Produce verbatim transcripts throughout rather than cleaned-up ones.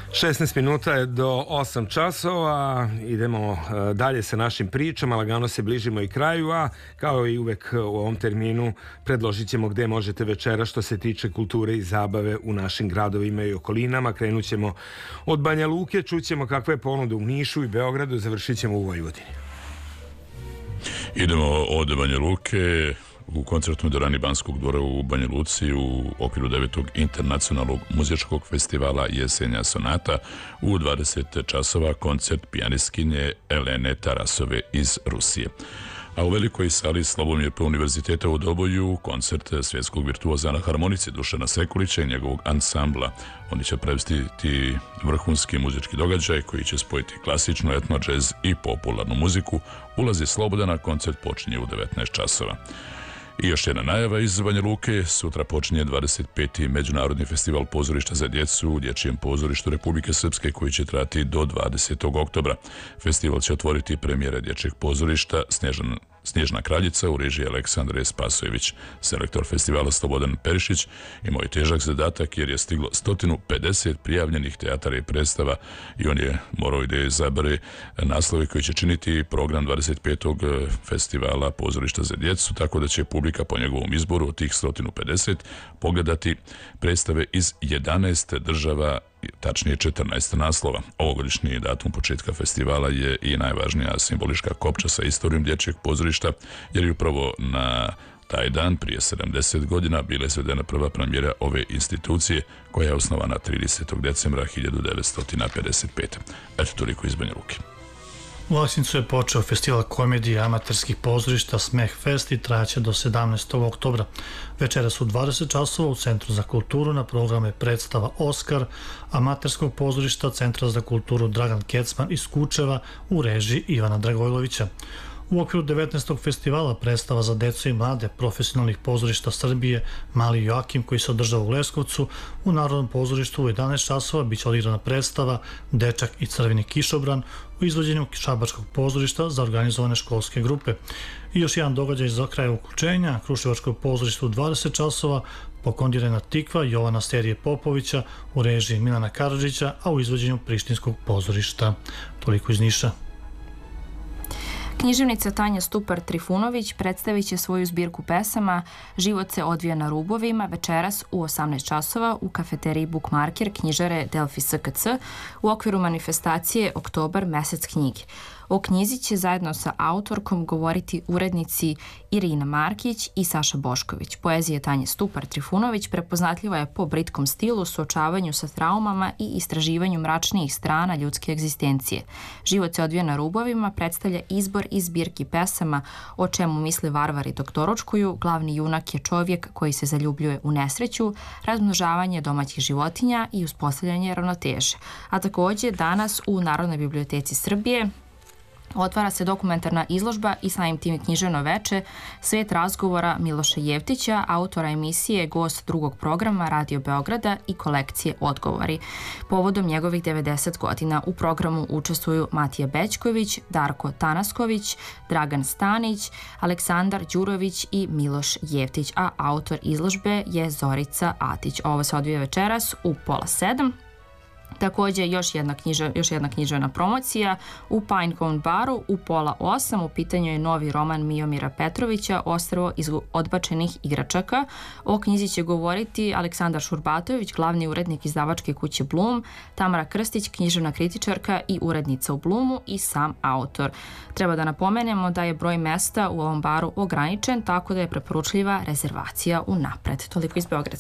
šesnaest minuta je do osam časova, idemo dalje sa našim pričama, lagano se bližimo i kraju, a kao i uvek u ovom terminu predložit ćemo gde možete večera što se tiče kulture i zabave u našim gradovima i okolinama. Krenut ćemo od Banja Luke, čućemo kakva je ponuda u Nišu i Beogradu, završit ćemo u Vojvodini. Idemo od Banja Luke u koncertnoj dvorani Banskog dvora u Banja Luci u okviru devetog internacionalnog muzičkog festivala Jesenja sonata u dvadeset časova koncert pijanistkinje Elene Tarasove iz Rusije. A u velikoj sali Slobomir univerziteta u Doboju koncert svjetskog virtuoza na harmonici Dušana Sekulića i njegovog ansambla. Oni će predstaviti vrhunski muzički događaj koji će spojiti klasičnu, etno, džez i popularnu muziku. Ulazi slobodan, a koncert počinje u devetnaest časova. I još jedna najava iz Banja Luke, sutra počinje dvadeset peti Međunarodni festival pozorišta za djecu u Dječjem pozorištu Republike Srpske koji će trajati do dvadesetog oktobra. Festival će otvoriti premijere Dječjeg pozorišta Snježan, Snježna kraljica u režiji Aleksandre Spasojević. Selektor festivala Slobodan Perišić imao je težak zadatak jer je stiglo sto pedeset prijavljenih teatara i predstava i on je morao i da izabere naslove koji će činiti program dvadeset petog festivala pozorišta za djecu, tako da će publika po njegovom izboru od tih sto pedeset pogledati predstave iz jedanaest država, tačnije četrnaest naslova. Ovogodišnji datum početka festivala je i najvažnija simbolička kopča sa istorijom Dječjeg pozorišta, jer je upravo na taj dan prije sedamdeset godina bila je izvedena prva premijera ove institucije koja je osnovana tridesetog decembra hiljadu devetsto pedeset pete. Eto, toliko iz Banja Luke. U Aleksincu je počeo festival komedije amaterskih pozorišta Smeh Fest i trajaće do sedamnaestog oktobra. Večeras u dvadeset časova u Centru za kulturu na programe predstava Oskar amaterskog pozorišta Centra za kulturu Dragan Kecman iz Kučeva u režiji Ivana Dragojlovića. U okviru devetnaestog festivala predstava za decu i mlade profesionalnih pozorišta Srbije Mali Joakim koji se održava u Leskovcu u Narodnom pozorištu u jedanaest časova biće odigrana predstava Dečak i crveni kišobran u izvođenju Šabačkog pozorišta za organizovane školske grupe. I još jedan događaj za kraj uključenja Kruševačkog pozorišta u dvadeset časova Pokondirana Tikva Jovana Sterije Popovića u režiji Milana Karadžića, a u izvođenju Prištinskog pozorišta. Toliko iz Niša. Književnica Tanja Stupar-Trifunović predstavit će svoju zbirku pesama Život se odvija na rubovima večeras u osamnaest časova u kafeteriji Bookmarker knjižare Delfi S K C u okviru manifestacije Oktobar mesec knjige. O knjizi će zajedno sa autorkom govoriti urednici Irina Markić i Saša Bošković. Poezija Tanje Stupar-Trifunović prepoznatljiva je po britkom stilu, suočavanju sa traumama i istraživanju mračnijih strana ljudske egzistencije. Život se odvija na rubovima predstavlja izbor iz zbirki pesama O čemu misle varvari dok doručkuju. Glavni junak je čovjek koji se zaljubljuje u nesreću, razmnožavanje domaćih životinja i uspostavljanje ravnoteže. A također danas u Narodnoj biblioteci Srbije otvara se dokumentarna izložba i samim tim književno veče Svet razgovora Miloša Jevtića, autora emisije gost drugog programa Radio Beograda i kolekcije Odgovori. Povodom njegovih devedeset godina u programu učestvuju Matija Bećković, Darko Tanasković, Dragan Stanić, Aleksandar Đurović i Miloš Jevtić, a autor izložbe je Zorica Atić. Ovo se odvija večeras u pola sedam. Također još jedna, knjiže, još jedna književna promocija u Pinecone baru u pola osam. U pitanju je novi roman Miomira Petrovića Ostrvo iz odbačenih igračaka. O knjizi će govoriti Aleksandar Šurbatović, glavni urednik izdavačke kuće Blum, Tamara Krstić, književna kritičarka i urednica u Blumu i sam autor. Treba da napomenemo da je broj mesta u ovom baru ograničen, tako da je preporučljiva rezervacija unapred. Toliko iz Beograda.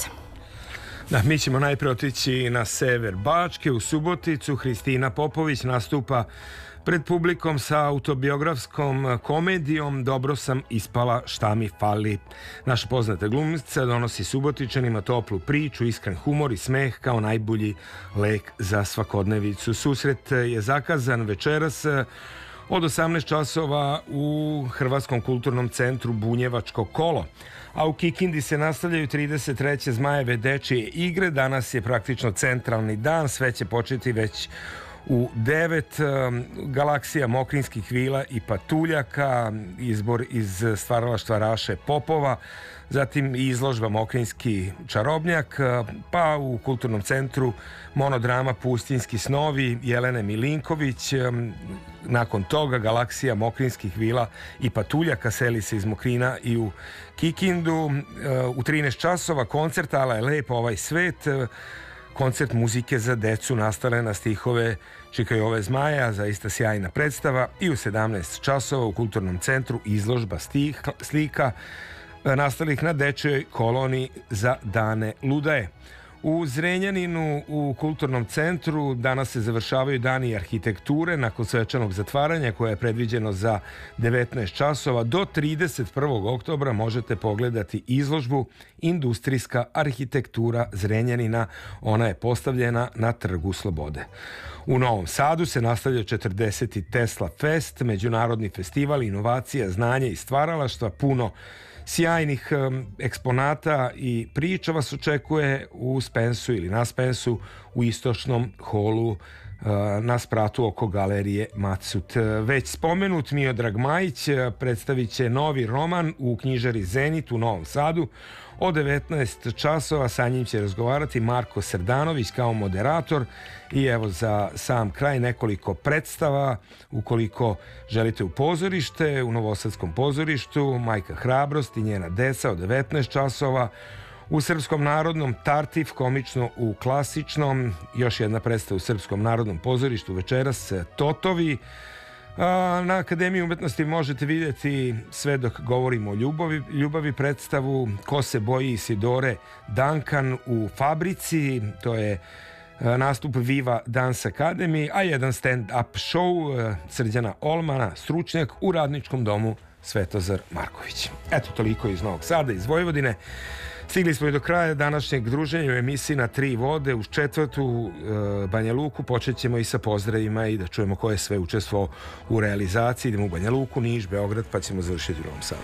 Da, mi ćemo najprije otići na sever Bačke, u Suboticu. Hristina Popović nastupa pred publikom sa autobiografskom komedijom Dobro sam ispala, šta mi fali. Naša poznata glumica donosi Subotičanima toplu priču, iskren humor i smeh kao najbolji lek za svakodnevicu. Susret je zakazan večeras od osamnaest časova u Hrvatskom kulturnom centru Bunjevačko kolo. A u Kikindi se nastavljaju trideset treće Zmajeve dečije igre. Danas je praktično centralni dan, sve će početi već U devet Galaksija mokrinskih vila i patuljaka, izbor iz stvaralaštva Raše Popova, zatim izložba Mokrinski čarobnjak, pa u kulturnom centru monodrama Pustinjski snovi Jelene Milinković. Nakon toga Galaksija mokrinskih vila i patuljaka seli se iz Mokrina i u Kikindu. U trinaest časova koncert Ala je lepo ovaj svet, koncert muzike za decu nastale na stihove Čika Jove Zmaja, zaista sjajna predstava. I u sedamnaest časova u kulturnom centru izložba stih, slika nastalih na dečjoj koloni za dane ludaje. U Zrenjaninu u kulturnom centru danas se završavaju dani arhitekture nakon svečanog zatvaranja koje je predviđeno za devetnaest časova. Do trideset prvog oktobra možete pogledati izložbu Industrijska arhitektura Zrenjanina. Ona je postavljena na Trgu Slobode. U Novom Sadu se nastavlja četrdeseti Tesla Fest, međunarodni festival inovacija, znanja i stvaralaštva. Puno sjajnih um, eksponata i priča vas očekuje u Spensu ili na Spensu u istočnom holu uh, na spratu oko galerije Macut. Već spomenut Miodrag Majić predstavit će novi roman u knjižari Zenit u Novom Sadu. Od devetnaest časova sa njim će razgovarati Marko Srdanović kao moderator. I evo za sam kraj nekoliko predstava. Ukoliko želite u pozorište, u Novosadskom pozorištu Majka Hrabrost i njena deca od devetnaest časova. U Srpskom narodnom Tartif, komično u klasičnom. Još jedna predstava u Srpskom narodnom pozorištu večeras Totovi. Na Akademiji umetnosti možete vidjeti Sve dok govorimo o ljubavi, ljubavi predstavu Ko se boji Isidore Duncan u Fabrici. To je nastup Viva Dance Academy, a jedan stand-up show Srđana Olmana, stručnjak u Radničkom domu Svetozar Marković. Eto, toliko iz Novog Sada, iz Vojvodine. Stigli smo i do kraja današnjeg druženja u emisiji Na tri vode. Uz četvrtu e, Banja Luku počet ćemo i sa pozdravima i da čujemo ko je sve učestvovao u realizaciji. Idemo u Banja Luku, Niš, Beograd, pa ćemo završiti u Novom Sadu.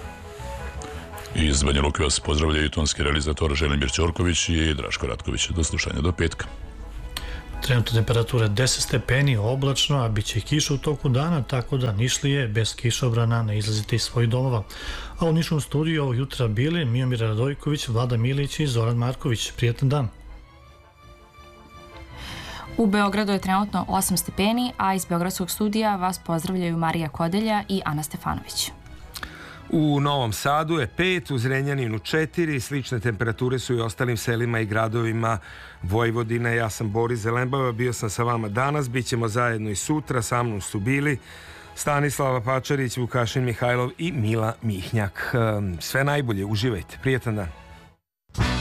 Iz Banja Luke vas pozdravljaju tonski realizator Želimir Ćorković i Draško Ratković. Do slušanja do petka. Trenutno temperatura deset stepeni, oblačno, a bit će i kiša u toku dana, tako da Nišlije bez kišobrana ne izlazite iz svojih domova. A u Niškom studiju ovog jutra bili Miomir Radojković, Vlada Milić i Zoran Marković. Prijetan dan. U Beogradu je trenutno osam stepeni, a iz Beogradskog studija vas pozdravljaju Marija Kodelja i Ana Stefanović. U Novom Sadu je pet, u Zrenjaninu četiri, slične temperature su i u ostalim selima i gradovima Vojvodine. Ja sam Boris Zelembava, bio sam sa vama danas, bit ćemo zajedno i sutra, sa mnom su bili Stanislava Pačarić, Vukašin Mihajlov i Mila Mihnjak. Sve najbolje, uživajte, prijetan dan.